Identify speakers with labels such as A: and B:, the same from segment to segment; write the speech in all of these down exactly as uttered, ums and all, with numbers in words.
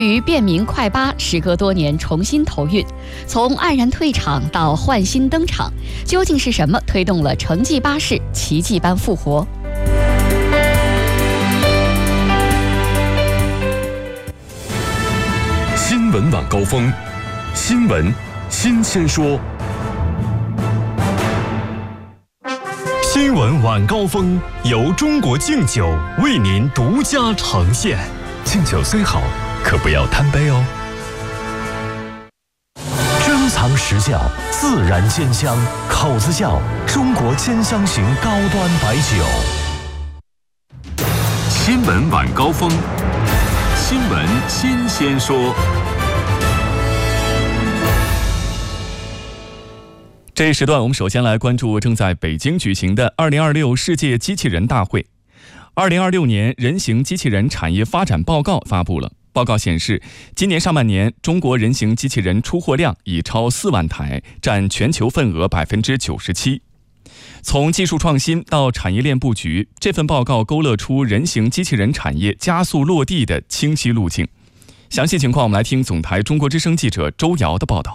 A: 与便民快八时隔多年重新投运，从黯然退场到焕新登场，究竟是什么推动了城际巴士奇迹般复活？
B: 新闻晚高峰，新闻新鲜说。新闻晚高峰由中国敬酒为您独家呈现。敬酒虽好，可不要贪杯哦。珍藏实窖，自然鲜香，口子窖中国兼香型高端白酒。新闻晚高峰，新闻新鲜说。这一时段，我们首先来关注正在北京举行的二零二六世界机器人大会。二零二六年人形机器人产业发展报告发布了。报告显示，今年上半年中国人形机器人出货量已超四万台，占全球份额百分之九十七。从技术创新到产业链布局，这份报告勾勒出人形机器人产业加速落地的清晰路径。详细情况，我们来听总台中国之声记者周瑶的报道。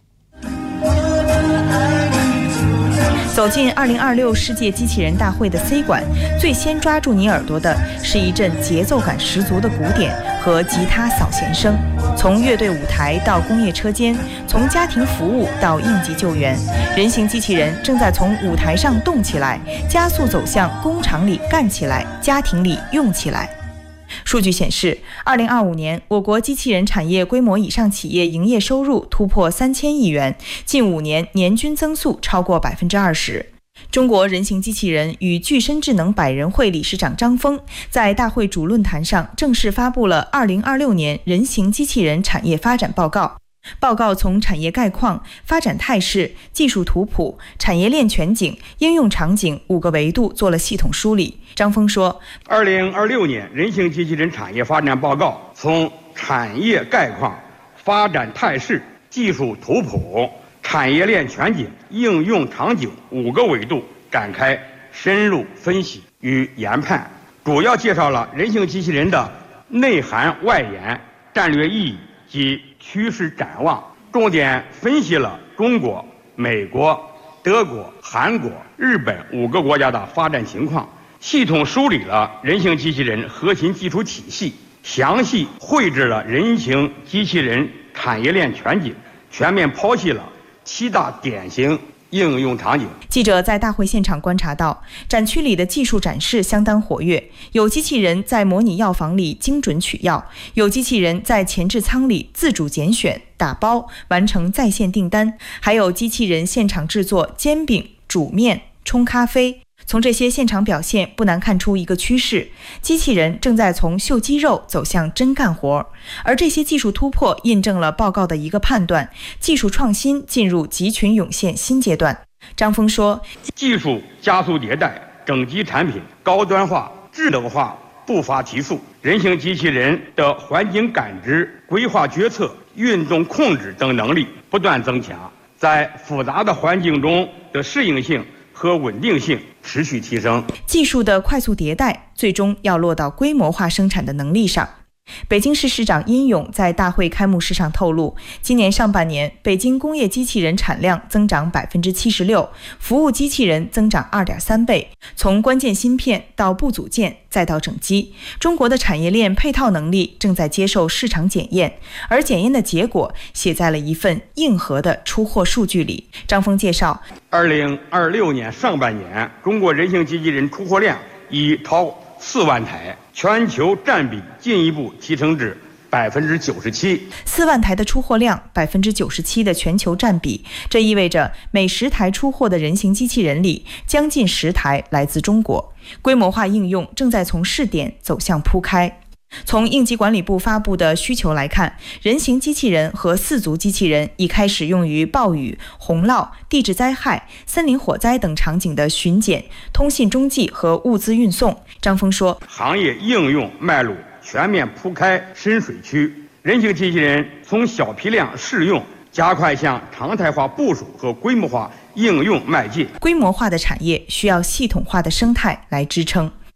C: 走进二零二六世界机器人大会的 C 馆，最先抓住你耳朵的是一阵节奏感十足的鼓点和吉他扫弦声。从乐队舞台到工业车间，从家庭服务到应急救援，人形机器人正在从舞台上动起来，加速走向工厂里干起来，家庭里用起来。数据显示，二零二五年我国机器人产业规模以上企业营业收入突破三千亿元，近五年年均增速超过百分之二十。中国人形机器人与具身智能百人会理事长张峰在大会主论坛上正式发布了二零二六年人形机器人产业发展报告。报告从产业概况、发展态势、技术图谱、产业链全景、应用场景五个维度做了系统梳理。张峰说，
D: 二零二六年人形机器人产业发展报告从产业概况、发展态势、技术图谱、产业链全景、应用场景五个维度展开深入分析与研判，主要介绍了人形机器人的内涵外延、战略意义及趋势展望，重点分析了中国、美国、德国、韩国、日本五个国家的发展情况，系统梳理了人形机器人核心技术体系，详细绘制了人形机器人产业链全景，全面剖析了七大典型应用场景。
C: 记者在大会现场观察到，展区里的技术展示相当活跃，有机器人在模拟药房里精准取药，有机器人在前置仓里自主拣选、打包完成在线订单，还有机器人现场制作煎饼、煮面、冲咖啡。从这些现场表现，不难看出一个趋势：机器人正在从秀肌肉走向真干活。而这些技术突破印证了报告的一个判断：技术创新进入集群涌现新阶段。张峰说，
D: 技术加速迭代，整机产品高端化、智能化步伐提速，人形机器人的环境感知、规划决策、运动控制等能力不断增强，在复杂的环境中的适应性和稳定性持续提升。
C: 技术的快速迭代，最终要落到规模化生产的能力上。北京市市长殷勇在大会开幕式上透露，今年上半年北京工业机器人产量增长百分之七十六，服务机器人增长二点三倍。从关键芯片到部组件再到整机，中国的产业链配套能力正在接受市场检验，而检验的结果写在了一份硬核的出货数据里。张峰介绍，
D: 二零二六年上半年，中国人形机器人出货量已超四万台，全球占比进一步提升至百分之九十七。
C: 四万台的出货量，百分之九十七的全球占比，这意味着每十台出货的人形机器人里，将近十台来自中国。规模化应用正在从试点走向铺开。从应急管理部发布的需求来看，人形机器人和四足机器人已开始用于暴雨、洪涝、地质灾害、森林火灾等场景的巡检、通信中继和物资运送。张峰说，
D: 行业应用脉络全面铺开深水区，人形机器人从小批量试用加快向常态化部署和规模化应用迈进。
C: 规模化的产业需要系统化的生态来支撑。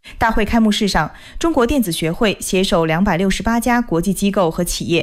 C: 大会开幕式上，中国电子学会携手两百六十八家国际机构和企业，